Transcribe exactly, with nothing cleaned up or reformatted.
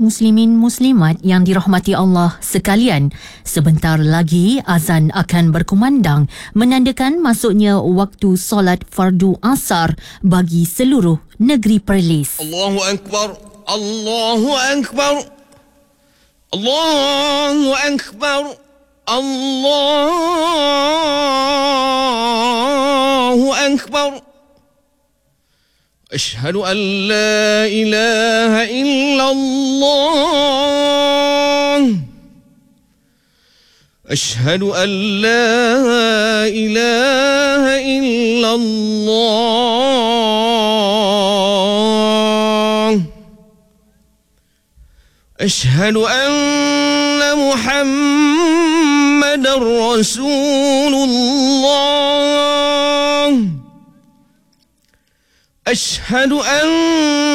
Muslimin muslimat yang dirahmati Allah sekalian, sebentar lagi azan akan berkumandang menandakan masuknya waktu solat fardu asar bagi seluruh negeri Perlis. Allahu Akbar, Allahu Akbar, Allahu Akbar, Allahu Akbar. أشهد أن لا إله إلا الله أشهد أن لا إله إلا الله أشهد أن محمدا رسول الله أشهد أن